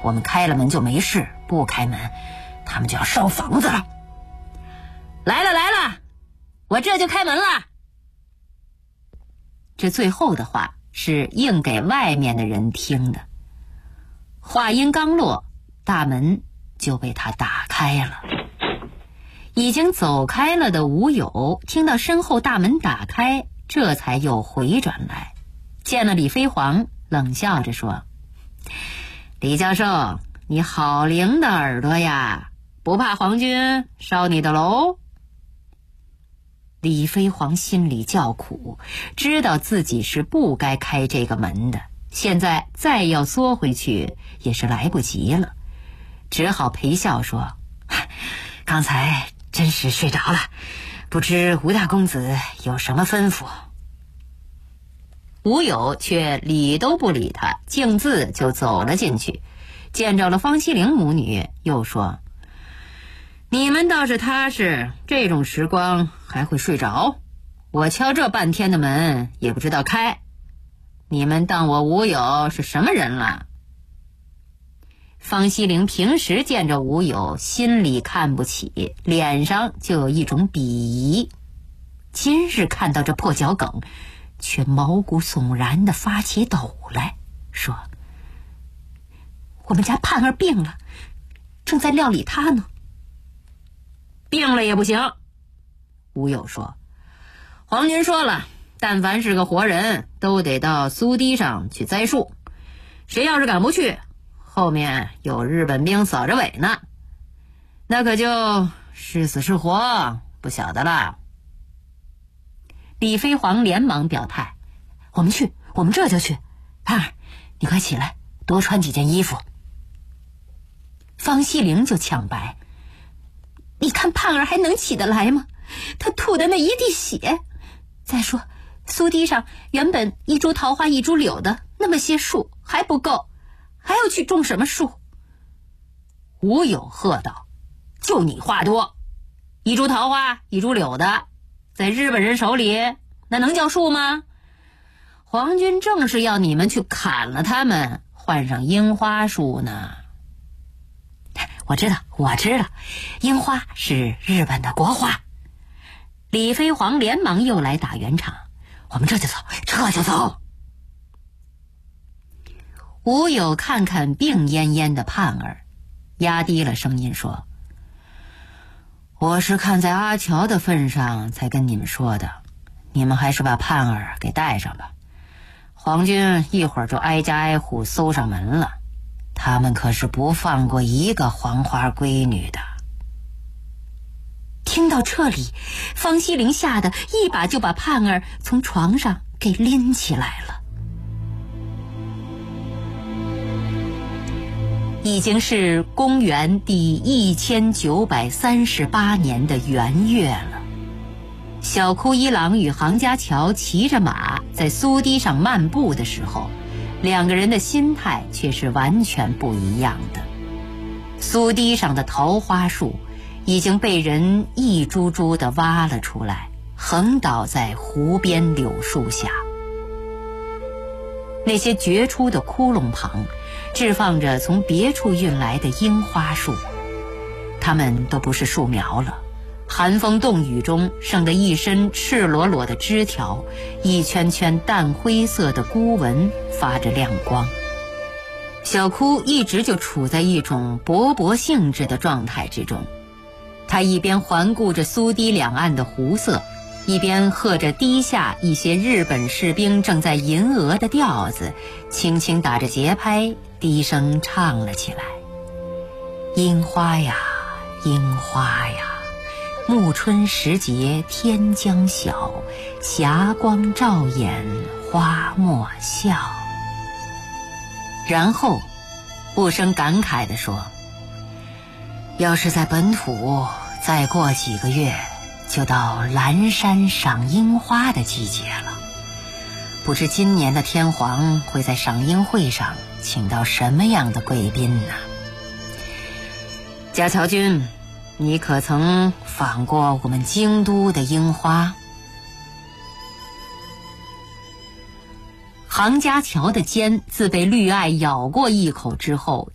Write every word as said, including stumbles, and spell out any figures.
我们开了门就没事，不开门他们就要烧房子了。来了来了，我这就开门了。这最后的话是硬给外面的人听的。话音刚落，大门就被他打开了。已经走开了的吴友听到身后大门打开，这才又回转来，见了李飞黄，冷笑着说：李教授，你好灵的耳朵呀，不怕皇军烧你的楼？李飞黄心里叫苦，知道自己是不该开这个门的，现在再要缩回去也是来不及了，只好陪笑说：刚才真是睡着了，不知吴大公子有什么吩咐？吴友却理都不理他，径自就走了进去，见着了方希龄母女，又说：你们倒是踏实，这种时光还会睡着？我敲这半天的门也不知道开，你们当我吴友是什么人了？方希龄平时见着吴友，心里看不起，脸上就有一种鄙夷，今日看到这破脚梗，却毛骨悚然地发起抖来，说：我们家盼儿病了，正在料理他呢。病了也不行。吴友说：皇军说了，但凡是个活人都得到苏堤上去栽树，谁要是敢不去，后面有日本兵扫着尾呢，那可就是死是活不晓得了。李飞黄连忙表态：我们去，我们这就去。盼儿，你快起来，多穿几件衣服。方希龄就抢白：你看盼儿还能起得来吗？他吐的那一地血。再说苏堤上原本一株桃花一株柳的那么些树还不够，还要去种什么树？吴友喝道：就你话多，一株桃花一株柳的，在日本人手里那能叫树吗？皇军正是要你们去砍了它们，换上樱花树呢。我知道我知道，樱花是日本的国花。李飞黄连忙又来打圆场：我们这就走，这就走。吴友看看病恹恹的盼儿，压低了声音说：我是看在阿乔的份上才跟你们说的，你们还是把盼儿给带上吧，皇军一会儿就挨家挨户搜上门了，他们可是不放过一个黄花闺女的。听到这里，方希龄吓得一把就把盼儿从床上给拎起来了。已经是公元第一千九百三十八年的元月了。小哭一郎与杭家桥骑着马在苏堤上漫步的时候，两个人的心态却是完全不一样的。苏堤上的桃花树已经被人一株株地挖了出来，横倒在湖边柳树下。那些掘出的窟窿旁置放着从别处运来的樱花树，它们都不是树苗了，寒风冻雨中剩得一身赤裸裸的枝条，一圈圈淡灰色的孤纹发着亮光。小哭一直就处在一种勃勃兴致的状态之中，他一边环顾着苏堤两岸的湖色，一边和着堤下一些日本士兵正在吟额的调子，轻轻打着节拍，低声唱了起来：樱花呀樱花呀，暮春时节天将晓，霞光照眼花莫笑。然后不生感慨地说：要是在本土再过几个月就到蓝山赏樱花的季节了，不知今年的天皇会在赏樱会上请到什么样的贵宾呢？家乔君，你可曾访过我们京都的樱花？杭家桥的肩自被绿艾咬过一口之后，